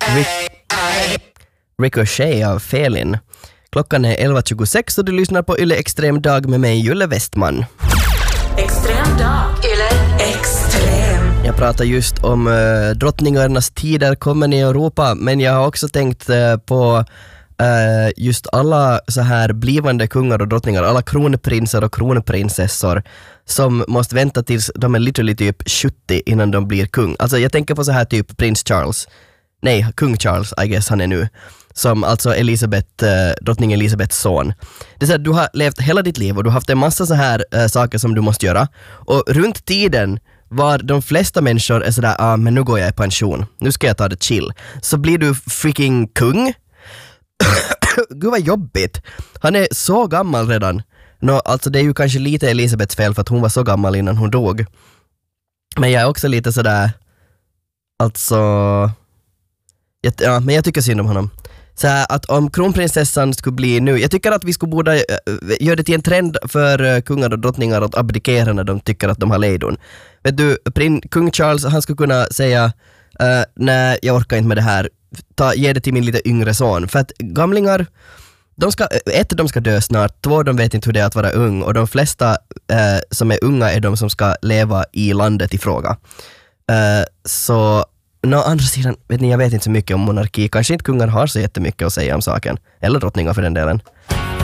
Ricochet av Felin. Klockan är 11.26 och du lyssnar på Yle Extrem Dag med mig, Julle Westman. Extrem dag, Yle Extrem. Jag pratar just om drottningarnas tider kommer i Europa, men jag har också tänkt på just alla så här blivande kungar och drottningar, alla kronprinser och kronprinsessor som måste vänta tills de är literally typ 70 innan de blir kung. Alltså jag tänker på så här typ prins Charles. Nej, kung Charles, I guess han är nu. Som alltså drottning Elisabeths son. Det är så här, du har levt hela ditt liv och du har haft en massa så här saker som du måste göra. Och runt tiden var de flesta människor är sådär, men nu går jag i pension. Nu ska jag ta det chill. Så blir du freaking kung. Gud vad jobbigt. Han är så gammal redan. Alltså det är ju kanske lite Elisabeths fel för att hon var så gammal innan hon dog. Men jag är också lite sådär, alltså... men jag tycker synd om honom. Så här, att om kronprinsessan skulle bli nu, jag tycker att vi skulle borde göra det till en trend för kungar och drottningar att abdikera när de tycker att de har lejdon. Vet du, kung Charles, han skulle kunna säga nej, jag orkar inte med det här, ge det till min lite yngre son. För att gamlingar, de ska dö snart, 2, de vet inte hur det är att vara ung, och de flesta som är unga är de som ska leva i landet i fråga. Så andra sidan, jag vet inte så mycket om monarki. Kanske inte kungar har så jättemycket att säga om saken. Eller drottningar för den delen.